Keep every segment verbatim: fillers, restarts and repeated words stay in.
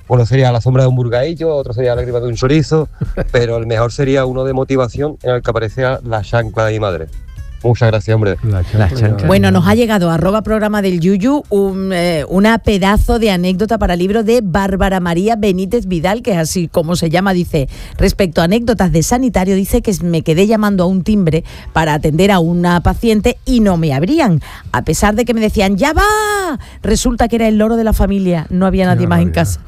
Uno sería La sombra de un burgaillo, otro sería Lágrima de un chorizo, pero el mejor sería uno de motivación en el que aparecía la chancla de mi madre. Muchas gracias, hombre. La chancla. Bueno, nos ha llegado a arroba programa del Yuyu un, eh, una pedazo de anécdota para libro de Bárbara María Benítez Vidal, que es así como se llama. Dice, respecto a anécdotas de sanitario, dice que me quedé llamando a un timbre para atender a una paciente y no me abrían, a pesar de que me decían, ¡ya va! Resulta que era el loro de la familia, no había nadie más en casa.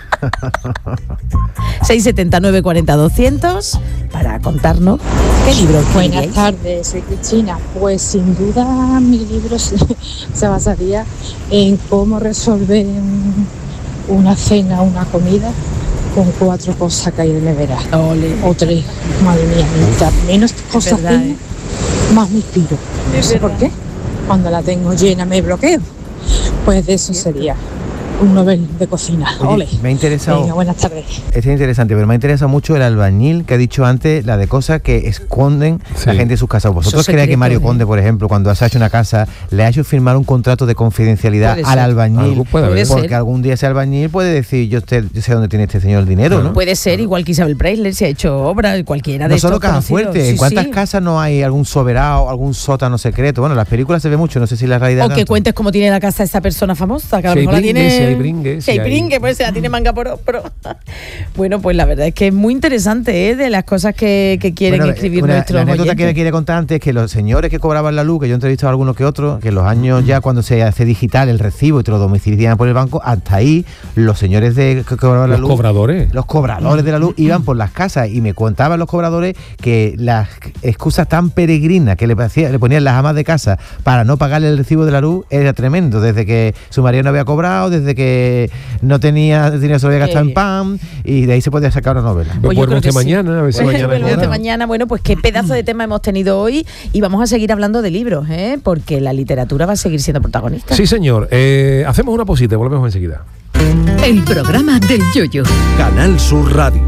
seis setenta y nueve cuarenta doscientos para contarnos qué libro Buenas tardes, soy Cristina. Pues sin duda mi libro se, se basaría en cómo resolver una cena, una comida con cuatro cosas que hay de nevera. Ole. O tres, madre mía, mientras menos cosas verdad, tengo, ¿eh? más me inspiro. No sé por qué. Cuando la tengo llena me bloqueo. Pues de eso sería un novel de cocina. Oye, me ha interesado. Venga, buenas tardes. Este es interesante, pero me ha interesado mucho el albañil que ha dicho antes, la de cosas que esconden Sí. la gente en sus casas. ¿Vosotros Esos creéis que secretos, Mario ¿eh? Conde, por ejemplo, cuando has hecho una casa, le ha hecho firmar un contrato de confidencialidad Puede al ser. albañil? Algo puede haber. Puede Porque ser. algún día ese albañil puede decir, yo, te- yo sé dónde tiene este señor el dinero, ¿no? Puede ser, igual que Isabel Preisler se ha hecho obra, cualquiera de No solo estos cajas conocidos. fuertes, ¿en Sí, cuántas sí. casas no hay algún soberano, algún sótano secreto? Bueno, en las películas se ve mucho, no sé si la realidad O que tanto. cuentes cómo tiene la casa esa persona famosa, que a lo Si hay mejor la bringue, tiene... si hay bringue, Si si hay hay- bringue, pues se la tiene manga por hombro. Bueno, pues la verdad es que es muy interesante, ¿eh? De las cosas que, que quieren Bueno, escribir una, nuestros la anécdota oyentes. que quiere contar antes es que los señores que cobraban la luz, que yo he entrevistado a algunos que otros, que en los años ya cuando se hace digital el recibo y te lo domicilian por el banco, hasta ahí los señores de que cobraban la Los luz, cobradores. los cobradores de la luz iban por las casas y me contaban los cobradores que las excusas tan peregrinas que le, hacía- le ponían las amas de casa para no pagarle el recibo de la luz era tremendo, desde que su marido no había cobrado, desde que no tenía dinero, se lo había gastado en bien. pan, y de ahí se podía sacar una novela. Pues yo Vuelve creo que usted sí. mañana, a ver si Pues mañana vuelve usted cobra. mañana. Bueno, pues qué pedazo de tema hemos tenido hoy y vamos a seguir hablando de libros, ¿eh? Porque la literatura va a seguir siendo protagonista. Sí, señor. Eh, hacemos una pausita y volvemos enseguida. El programa del Yoyo. Canal Sur Radio.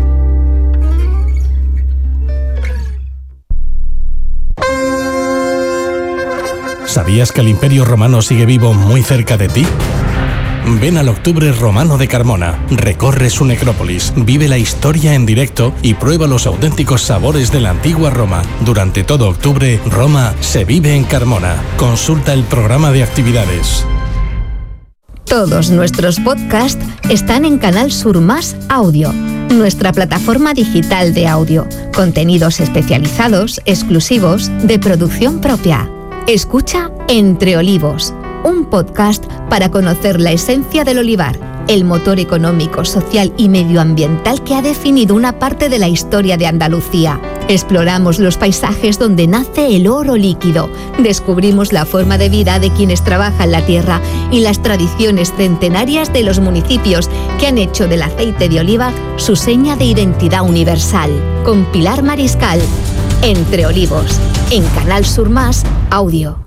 ¿Sabías que el Imperio Romano sigue vivo muy cerca de ti? Ven al Octubre Romano de Carmona, recorre su necrópolis, vive la historia en directo y prueba los auténticos sabores de la antigua Roma. Durante todo octubre, Roma se vive en Carmona. Consulta el programa de actividades. Todos nuestros podcasts están en Canal Sur Más Audio, nuestra plataforma digital de audio, contenidos especializados, exclusivos, de producción propia. Escucha Entre Olivos, un podcast para conocer la esencia del olivar, el motor económico, social y medioambiental que ha definido una parte de la historia de Andalucía. Exploramos los paisajes donde nace el oro líquido, descubrimos la forma de vida de quienes trabajan la tierra y las tradiciones centenarias de los municipios que han hecho del aceite de oliva su seña de identidad universal. Con Pilar Mariscal, Entre Olivos, en Canal Sur Más Audio.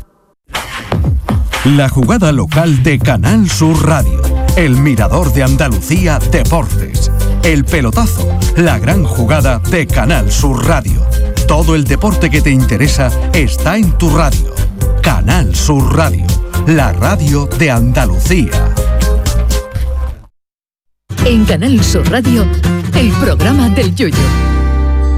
La jugada local de Canal Sur Radio. El Mirador de Andalucía Deportes. El pelotazo. La gran jugada de Canal Sur Radio. Todo el deporte que te interesa está en tu radio. Canal Sur Radio. La radio de Andalucía. En Canal Sur Radio, el programa del Yoyo.